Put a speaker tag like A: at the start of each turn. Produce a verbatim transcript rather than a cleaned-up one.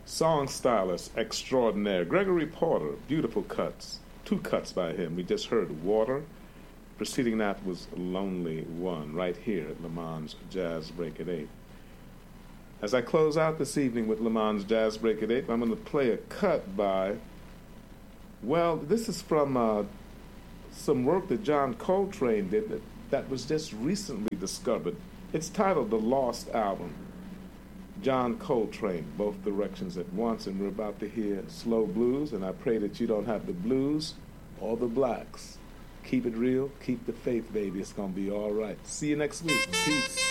A: Song stylist extraordinaire, Gregory Porter, beautiful cuts. Two cuts by him. We just heard Water. Preceding that was Lonely One, right here at Le Mans Jazz Break at eight. As I close out this evening with Le Mans Jazz Break at eight, I'm going to play a cut by, well, this is from uh, some work that John Coltrane did that, that was just recently discovered. It's titled The Lost Album. John Coltrane, both directions at once, and we're about to hear slow blues, and I pray that you don't have the blues or the blacks. Keep it real, keep the faith, baby. It's going to be all right. See you next week. Peace.